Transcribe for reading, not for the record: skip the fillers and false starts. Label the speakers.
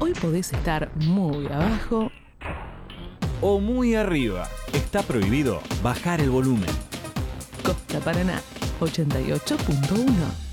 Speaker 1: Hoy podés estar muy abajo
Speaker 2: o muy arriba. Está prohibido bajar el volumen.
Speaker 1: Costa Paraná 88.1.